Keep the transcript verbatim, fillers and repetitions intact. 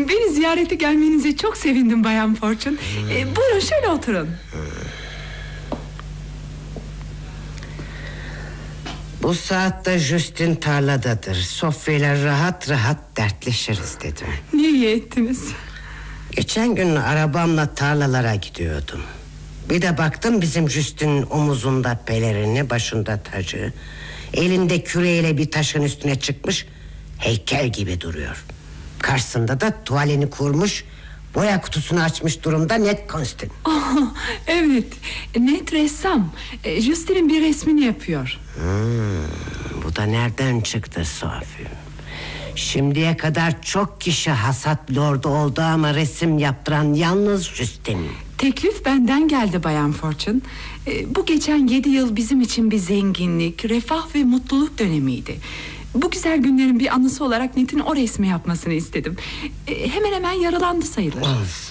Beni ziyarete gelmenize çok sevindim Bayan Fortune. hmm. ee, Buyurun şöyle oturun. Bu saatte Justin tarladadır. Sofya'yla rahat rahat dertleşiriz dedim. Ne iyi ettiniz. Geçen gün arabamla tarlalara gidiyordum. Bir de baktım bizim Justin'in omuzunda pelerini, başında tacı, elinde küreğiyle bir taşın üstüne çıkmış, heykel gibi duruyor. Karşısında da tuvalini kurmuş, boya kutusunu açmış durumda Ned Constant. Oh, evet, Ned ressam. e, Justin'in bir resmini yapıyor. hmm, Bu da nereden çıktı Sophie? Şimdiye kadar çok kişi hasat lordu oldu ama resim yaptıran yalnız Justin. Teklif benden geldi Bayan Fortune. e, Bu geçen yedi yıl bizim için bir zenginlik, refah ve mutluluk dönemiydi. Bu güzel günlerin bir anısı olarak Ned'in o resmi yapmasını istedim. e, Hemen hemen yaralandı sayılır. Of.